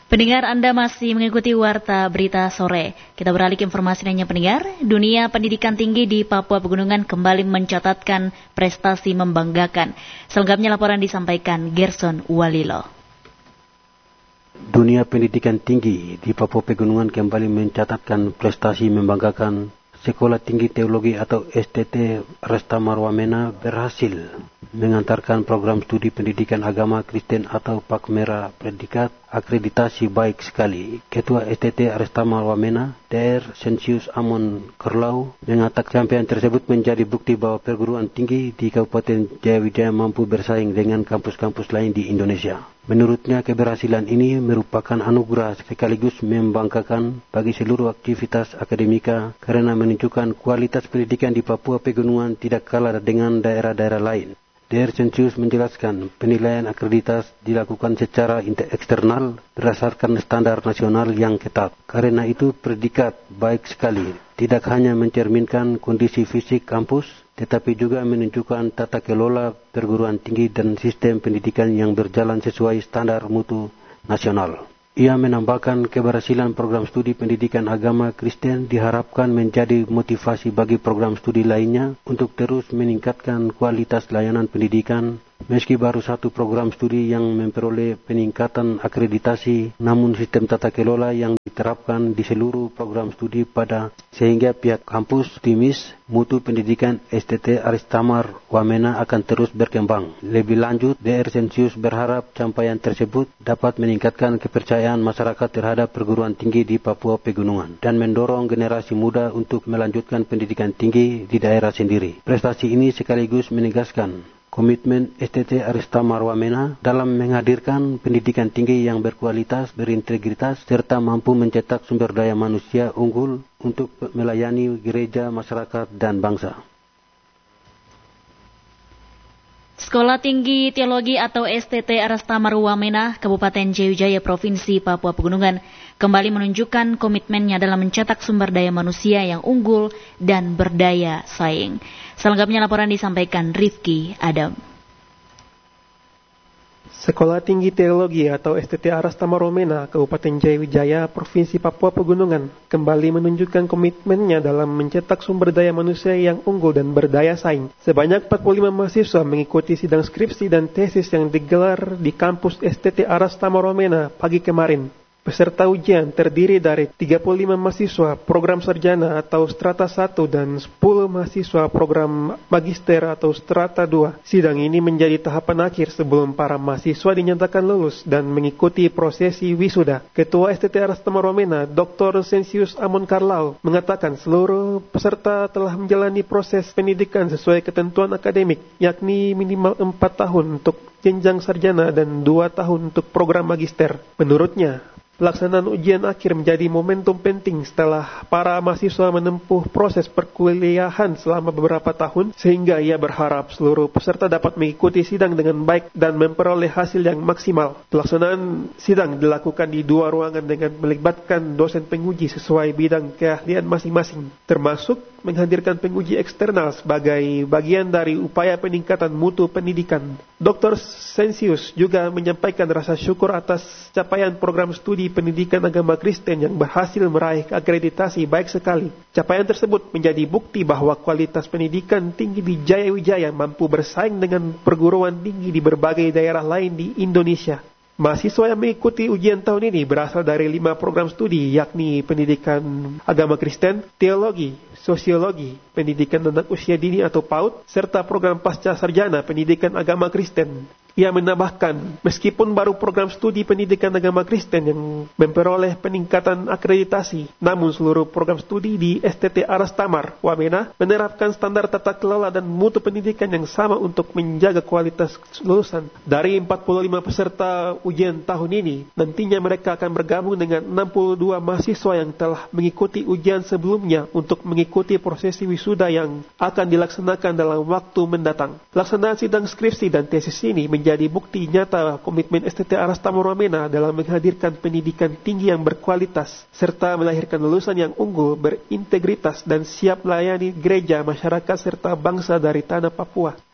Pendengar, Anda masih mengikuti Warta Berita Sore. Kita beralih ke informasi lainnya, pendengar. Dunia pendidikan tinggi di Papua Pegunungan kembali mencatatkan prestasi membanggakan. Selengkapnya laporan disampaikan Gerson Walilo. Dunia pendidikan tinggi di Papua Pegunungan kembali mencatatkan prestasi membanggakan. Sekolah Tinggi Teologi atau STT Arestamar Wamena berhasil mengantarkan program studi pendidikan agama Kristen atau PAKMERA predikat akreditasi baik sekali. Ketua STT Arestamar Wamena, Dr. Sensius Amon Kerlau, mengatakan capaian tersebut menjadi bukti bahwa perguruan tinggi di Kabupaten Jayawijaya mampu bersaing dengan kampus-kampus lain di Indonesia. Menurutnya, keberhasilan ini merupakan anugerah sekaligus membanggakan bagi seluruh aktivitas akademika karena menunjukkan kualitas pendidikan di Papua Pegunungan tidak kalah dengan daerah-daerah lain. Dr. Sensius menjelaskan penilaian akreditas dilakukan secara eksternal berdasarkan standar nasional yang ketat. Karena itu predikat baik sekali tidak hanya mencerminkan kondisi fisik kampus, tetapi juga menunjukkan tata kelola perguruan tinggi dan sistem pendidikan yang berjalan sesuai standar mutu nasional. Ia menambahkan keberhasilan program studi pendidikan agama Kristen diharapkan menjadi motivasi bagi program studi lainnya untuk terus meningkatkan kualitas layanan pendidikan. Meski baru satu program studi yang memperoleh peningkatan akreditasi, namun sistem tata kelola yang diterapkan di seluruh program studi pada sehingga pihak kampus optimis mutu pendidikan STT Arestamar Wamena akan terus berkembang. Lebih lanjut, Dr. Sensius berharap capaian tersebut dapat meningkatkan kepercayaan masyarakat terhadap perguruan tinggi di Papua Pegunungan dan mendorong generasi muda untuk melanjutkan pendidikan tinggi di daerah sendiri. Prestasi ini sekaligus menegaskan komitmen STT Arestamar Wamena dalam menghadirkan pendidikan tinggi yang berkualitas, berintegritas, serta mampu mencetak sumber daya manusia unggul untuk melayani gereja, masyarakat, dan bangsa. Sekolah Tinggi Teologi atau STT Arestamar Wamena, Kabupaten Jayawijaya, Provinsi Papua Pegunungan, kembali menunjukkan komitmennya dalam mencetak sumber daya manusia yang unggul dan berdaya saing. Selengkapnya laporan disampaikan Rifki Adam. Sekolah Tinggi Teologi atau STT Arestamar Wamena, Kabupaten Jayawijaya, Provinsi Papua Pegunungan, kembali menunjukkan komitmennya dalam mencetak sumber daya manusia yang unggul dan berdaya saing. Sebanyak 45 mahasiswa mengikuti sidang skripsi dan tesis yang digelar di kampus STT Arestamar Wamena pagi kemarin. Peserta ujian terdiri dari 35 mahasiswa program sarjana atau strata 1 dan 10 mahasiswa program magister atau strata 2. Sidang ini menjadi tahapan akhir sebelum para mahasiswa dinyatakan lulus dan mengikuti prosesi wisuda. Ketua STT Arestamar Wamena, Dr. Sensius Amon Kerlau, mengatakan seluruh peserta telah menjalani proses pendidikan sesuai ketentuan akademik, yakni minimal 4 tahun untuk jenjang sarjana dan 2 tahun untuk program magister. Menurutnya, pelaksanaan ujian akhir menjadi momentum penting setelah para mahasiswa menempuh proses perkuliahan selama beberapa tahun, sehingga ia berharap seluruh peserta dapat mengikuti sidang dengan baik dan memperoleh hasil yang maksimal. Pelaksanaan sidang dilakukan di 2 ruangan dengan melibatkan dosen penguji sesuai bidang keahlian masing-masing, termasuk menghadirkan penguji eksternal sebagai bagian dari upaya peningkatan mutu pendidikan. Dr. Sensius juga menyampaikan rasa syukur atas capaian program studi pendidikan agama Kristen yang berhasil meraih akreditasi baik sekali. Capaian tersebut menjadi bukti bahwa kualitas pendidikan tinggi di Jayawijaya mampu bersaing dengan perguruan tinggi di berbagai daerah lain di Indonesia. Mahasiswa yang mengikuti ujian tahun ini berasal dari 5 program studi, yakni pendidikan agama Kristen, teologi, sosiologi, pendidikan anak usia dini atau PAUD, serta program pasca sarjana pendidikan agama Kristen. Ia menambahkan, meskipun baru program studi pendidikan agama Kristen yang memperoleh peningkatan akreditasi, namun seluruh program studi di STT Arestamar Wamena menerapkan standar tata kelola dan mutu pendidikan yang sama untuk menjaga kualitas lulusan. Dari 45 peserta ujian tahun ini, nantinya mereka akan bergabung dengan 62 mahasiswa yang telah mengikuti ujian sebelumnya untuk mengikuti prosesi wisuda yang akan dilaksanakan dalam waktu mendatang. Pelaksanaan sidang skripsi dan tesis ini menjadi bukti nyata komitmen STT Arestamar Wamena dalam menghadirkan pendidikan tinggi yang berkualitas, serta melahirkan lulusan yang unggul, berintegritas, dan siap melayani gereja, masyarakat, serta bangsa dari tanah Papua.